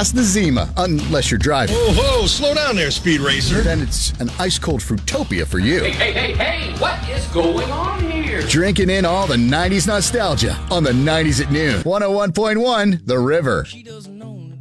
past the Zima, unless you're driving. Whoa, slow down there, Speed Racer. Then it's an ice-cold Fruitopia for you. Hey, what is going on here? Drinking in all the 90s nostalgia on the 90s at noon. 101.1 The River. She doesn't